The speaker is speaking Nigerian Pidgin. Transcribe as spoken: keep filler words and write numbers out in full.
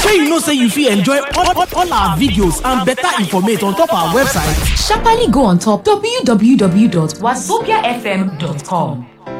Shey you know say you fit enjoy all, all, all our videos and better information on top our website? Sharply go on top w w w dot wazobia f m dot com.